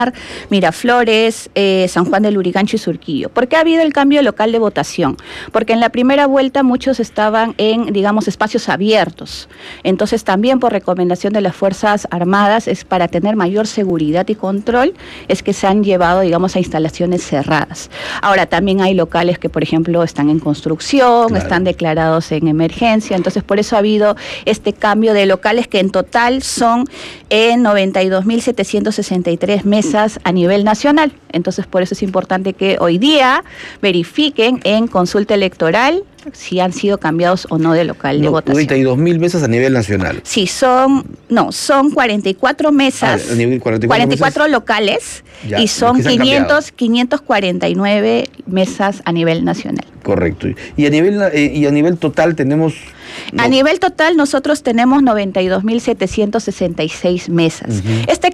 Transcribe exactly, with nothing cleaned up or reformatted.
Miraflores, eh, San Juan del Lurigancho y Surquillo. ¿Por qué ha habido el cambio local de votación? Porque en la primera vuelta muchos estaban en, digamos, espacios abiertos. Entonces también por recomendación de las Fuerzas Armadas, es para tener mayor seguridad y control, es que se han llevado, digamos, a instalaciones cerradas. Ahora también hay locales que, por ejemplo, están en construcción, claro, están declarados en emergencia, entonces por eso ha habido este cambio de locales que en total son en noventa y dos mil setecientos sesenta y tres mesas a nivel nacional. Entonces por eso es importante que hoy día verifiquen en consulta electoral si han sido cambiados o no de local no, de votación. noventa y dos mil mesas a nivel nacional. Sí, son, no, son cuarenta y cuatro mesas, ah, cuarenta y cuatro, cuarenta y cuatro mesas locales, ya, y son quinientos, quinientos cuarenta y nueve mesas a nivel nacional. Correcto. Y a nivel, eh, y a nivel total tenemos... No. A nivel total nosotros tenemos noventa y dos mil setecientos sesenta y seis mesas. Uh-huh. Este